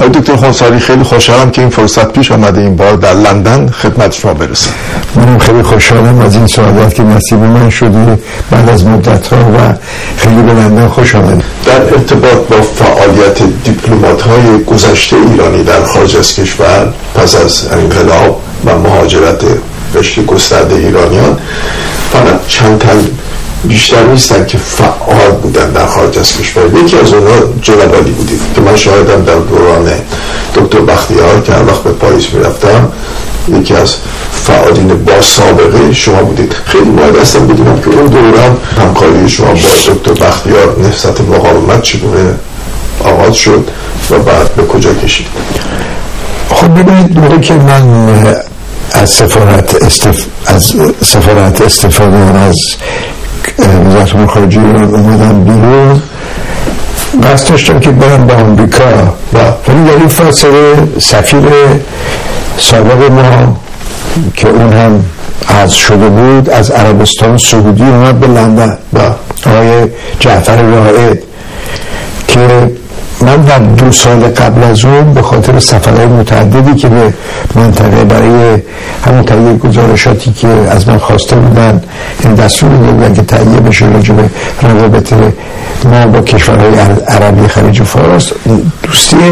دکتر خونساری خیلی خوشحالم که این فرصت پیش آمده این بار در لندن خدمت شما برسم. منم خیلی خوشحالم از این سعادت که نصیب من شده بعد از مدت‌ها و خیلی به لندن خوش آمدید. در ارتباط با فعالیت دیپلمات‌های گذشته ایرانی در خارج از کشور پس از انقلاب و مهاجرت رشته گسترده ایرانیان، فقط چند تن بیشتر نیستن که فعال بودن در خارج از کشور. یکی از اونها جناب عالی بودید که من شاهدم در دوران دکتر بختیار که هر وقت به پاریس میرفتم یکی از فعالین با سابقه شما بودید. خیلی باید هستم بدونم که اون دوران همکاری شما با دکتر بختیار نهضت مقاومت چگونه آغاز شد و بعد به کجا کشید؟ خب ببینید، موقعی که من از سفارت استفاده از وزارت امور خارجه ایران اومدم بیرون، قصد داشتم که برم به آمریکا ولی در این فاصله سفیر سابق ما که اون هم حذف شده بود از عربستان سعودی اومد به لندن آقای جعفر رائد که من در 2 سال قبل از اون به خاطر سفرهای متعددی که به منطقه برای همون تهیه گزارشاتی که از من خواسته بودن، این دستور دادن که تهیه بشه راجع به روابط ما با کشورهای عربی خلیج فارس، دوستی